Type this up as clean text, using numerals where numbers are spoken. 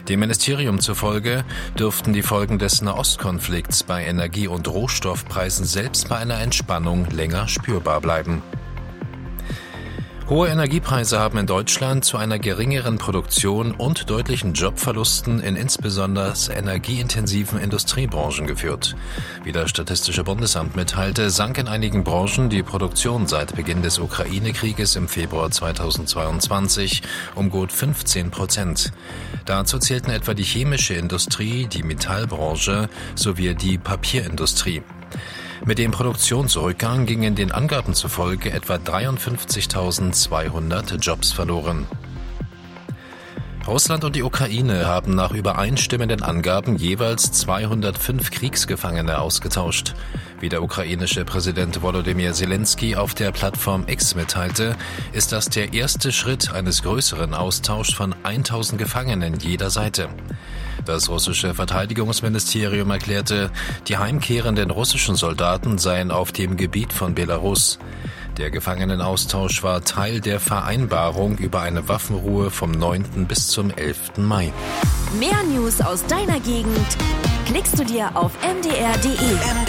Dem Ministerium zufolge dürften die Folgen des Nahostkonflikts bei Energie- und Rohstoffpreisen selbst bei einer Entspannung länger spürbar bleiben. Hohe Energiepreise haben in Deutschland zu einer geringeren Produktion und deutlichen Jobverlusten in insbesondere energieintensiven Industriebranchen geführt. Wie das Statistische Bundesamt mitteilte, sank in einigen Branchen die Produktion seit Beginn des Ukraine-Krieges im Februar 2022 um gut 15%. Dazu zählten etwa die chemische Industrie, die Metallbranche sowie die Papierindustrie. Mit dem Produktionsrückgang gingen den Angaben zufolge etwa 53.200 Jobs verloren. Russland und die Ukraine haben nach übereinstimmenden Angaben jeweils 205 Kriegsgefangene ausgetauscht. Wie der ukrainische Präsident Volodymyr Zelensky auf der Plattform X mitteilte, ist das der erste Schritt eines größeren Austauschs von 1.000 Gefangenen jeder Seite. Das russische Verteidigungsministerium erklärte, die heimkehrenden russischen Soldaten seien auf dem Gebiet von Belarus. Der Gefangenenaustausch war Teil der Vereinbarung über eine Waffenruhe vom 9. bis zum 11. Mai. Mehr News aus deiner Gegend klickst du dir auf mdr.de.